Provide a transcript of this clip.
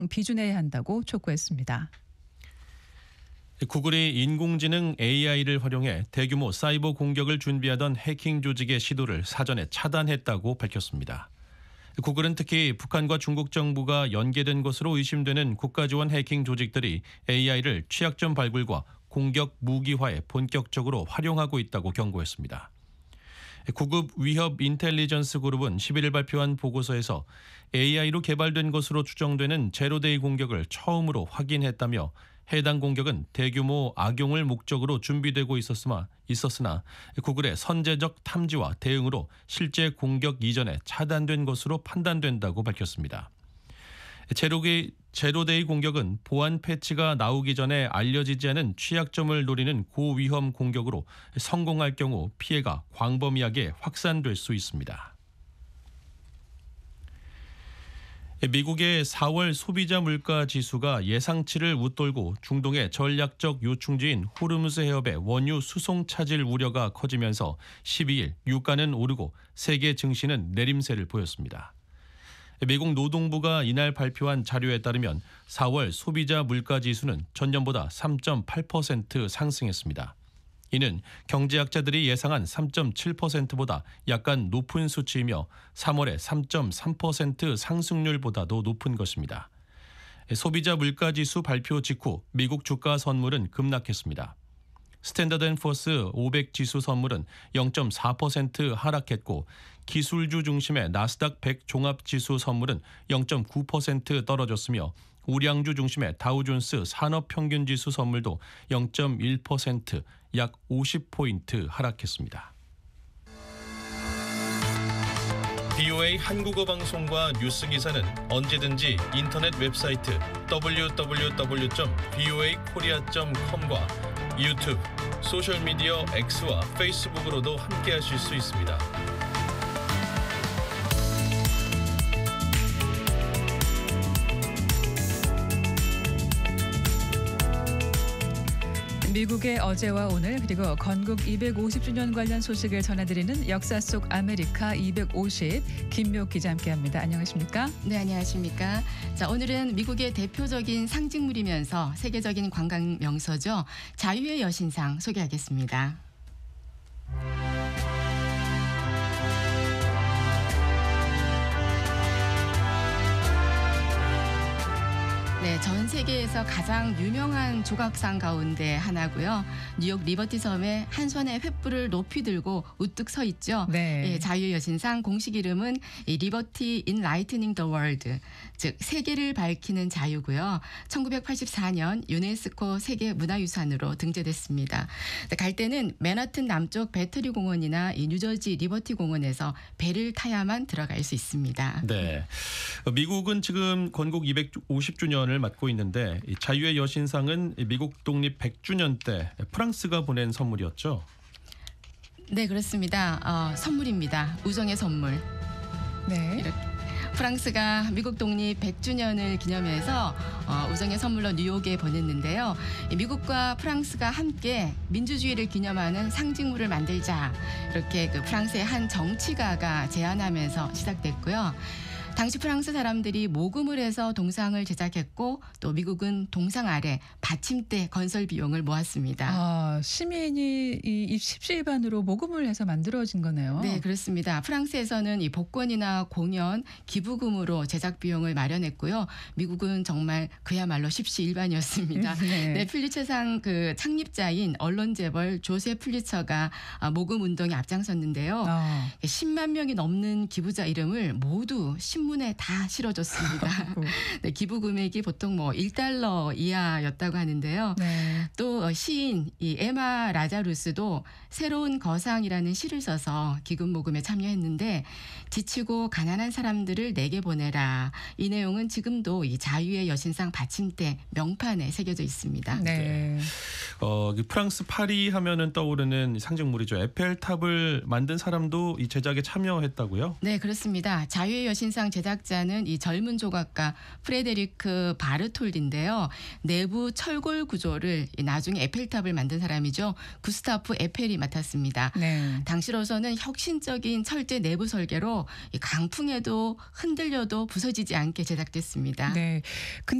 비준해야 한다고 촉구했습니다. 구글이 인공지능 AI를 활용해 대규모 사이버 공격을 준비하던 해킹 조직의 시도를 사전에 차단했다고 밝혔습니다. 구글은 특히 북한과 중국 정부가 연계된 것으로 의심되는 국가지원 해킹 조직들이 AI를 취약점 발굴과 공격 무기화에 본격적으로 활용하고 있다고 경고했습니다. 구급 위협 인텔리전스 그룹은 11일 발표한 보고서에서 AI로 개발된 것으로 추정되는 제로데이 공격을 처음으로 확인했다며 해당 공격은 대규모 악용을 목적으로 준비되고 있었으나 구글의 선제적 탐지와 대응으로 실제 공격 이전에 차단된 것으로 판단된다고 밝혔습니다. 제로데이 공격은 보안 패치가 나오기 전에 알려지지 않은 취약점을 노리는 고위험 공격으로 성공할 경우 피해가 광범위하게 확산될 수 있습니다. 미국의 4월 소비자 물가 지수가 예상치를 웃돌고 중동의 전략적 요충지인 호르무즈 해협의 원유 수송 차질 우려가 커지면서 12일 유가는 오르고 세계 증시는 내림세를 보였습니다. 미국 노동부가 이날 발표한 자료에 따르면 4월 소비자 물가 지수는 전년보다 3.8% 상승했습니다. 이는 경제학자들이 예상한 3.7%보다 약간 높은 수치이며 3월의 3.3% 상승률보다도 높은 것입니다. 소비자 물가지수 발표 직후 미국 주가 선물은 급락했습니다. 스탠더드앤포스 500 지수 선물은 0.4% 하락했고 기술주 중심의 나스닥 100 종합지수 선물은 0.9% 떨어졌으며 우량주 중심의 다우존스 산업평균지수 선물도 0.1% 약 50포인트 하락했습니다. VOA 한국어 방송과 뉴스 기사는 언제든지 인터넷 웹사이트 www.voakorea.com과 유튜브, 소셜미디어 X와 페이스북으로도 함께하실 수 있습니다. 미국의 어제와 오늘 그리고 건국 250주년 관련 소식을 전해드리는 역사 속 아메리카 250 김묘 기자 함께합니다. 안녕하십니까? 네, 안녕하십니까? 자, 오늘은 미국의 대표적인 상징물이면서 세계적인 관광 명소죠. 자유의 여신상 소개하겠습니다. 네, 전 세계에서 가장 유명한 조각상 가운데 하나고요. 뉴욕 리버티 섬에 한 손에 횃불을 높이 들고 우뚝 서 있죠. 네. 예, 자유의 여신상 공식 이름은 리버티 인 라이트닝 더 월드, 즉 세계를 밝히는 자유고요. 1984년 유네스코 세계 문화유산으로 등재됐습니다. 갈 때는 맨하튼 남쪽 배터리 공원이나 이 뉴저지 리버티 공원에서 배를 타야만 들어갈 수 있습니다. 네, 미국은 지금 건국 250주년을 맞고 있는데 이 자유의 여신상은 미국 독립 100주년 때 프랑스가 보낸 선물이었죠? 네, 그렇습니다. 선물입니다. 우정의 선물. 네. 이렇게 프랑스가 미국 독립 100주년을 기념해서 우정의 선물로 뉴욕에 보냈는데요. 미국과 프랑스가 함께 민주주의를 기념하는 상징물을 만들자, 이렇게 그 프랑스의 한 정치가가 제안하면서 시작됐고요. 당시 프랑스 사람들이 모금을 해서 동상을 제작했고 또 미국은 동상 아래 받침대 건설 비용을 모았습니다. 시민이 이 십시일반으로 모금을 해서 만들어진 거네요. 네, 그렇습니다. 프랑스에서는 이 복권이나 공연, 기부금으로 제작 비용을 마련했고요. 미국은 정말 그야말로 십시일반이었습니다. 네. 네, 퓰리처상 그 창립자인 언론 재벌 조세 퓰리처가 모금 운동에 앞장섰는데요. 10만 명이 넘는 기부자 이름을 모두 신문에 다 실어줬습니다. 네, 기부 금액이 보통 뭐 $1 이하였다고 하는데요. 네. 또 시인 이 에마 라자루스도 새로운 거상이라는 시를 써서 기금 모금에 참여했는데 지치고 가난한 사람들을 내게 보내라. 이 내용은 지금도 이 자유의 여신상 받침대 명판에 새겨져 있습니다. 네. 프랑스 파리 하면은 떠오르는 상징물이죠. 에펠탑을 만든 사람도 이 제작에 참여했다고요? 네, 그렇습니다. 자유의 여신상 제작자는 이 젊은 조각가 프레데릭 프레데리크 바르톨디인데요. 내부 철골 구조를 나중에 에펠탑을 만든 사람이죠. 구스타프 에펠이 맡았습니다. 네. 당시로서는 혁신적인 철제 내부 설계로 이 강풍에도 흔들려도 부서지지 않게 제작됐습니다. 네.